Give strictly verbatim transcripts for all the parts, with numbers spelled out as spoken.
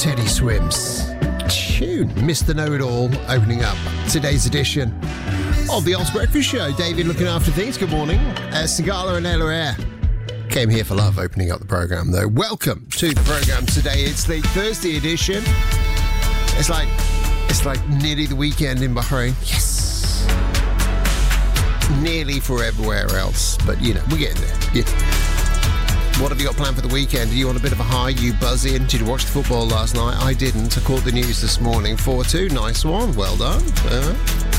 Teddy Swims. Tune, Mister Know-It-All, opening up today's edition of the Oz Breakfast Show. David looking after things. Good morning. Uh, Sigala and Ella Air came here for love, opening up the programme, though. Welcome to the programme today. It's the Thursday edition. It's like, it's like nearly the weekend in Bahrain. Yes. Nearly for everywhere else, but, you know, we're getting there. Yeah. What have you got planned for the weekend? Are you on a bit of a high? You buzzing? Did you watch the football last night? I didn't. I caught the news this morning. four two. Nice one. Well done. Uh,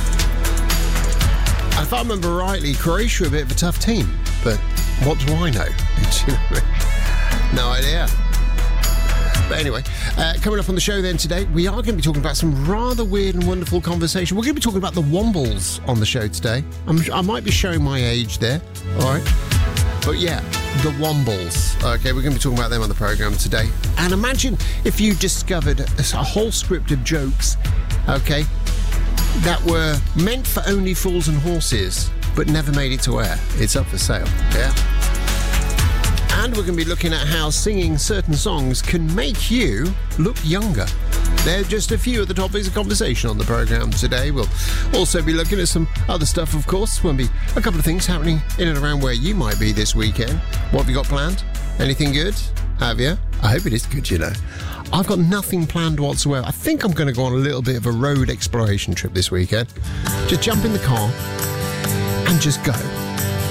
if I remember rightly, Croatia are a bit of a tough team. But what do I know? No idea. But anyway, uh, coming up on the show then today, we are going to be talking about some rather weird and wonderful conversation. We're going to be talking about the Wombles on the show today. I'm, I might be showing my age there. All right. But yeah, the Wombles. Okay, we're going to be talking about them on the programme today. And imagine if you discovered a whole script of jokes, okay, that were meant for only fools and horses, but never made it to air. It's up for sale, yeah? And we're going to be looking at how singing certain songs can make you look younger. They're just a few of the topics of conversation on the programme today. We'll also be looking at some other stuff, of course. There'll be a couple of things happening in and around where you might be this weekend. What have you got planned? Anything good? Have you? I hope it is good, you know. I've got nothing planned whatsoever. I think I'm going to go on a little bit of a road exploration trip this weekend. Just jump in the car and just go.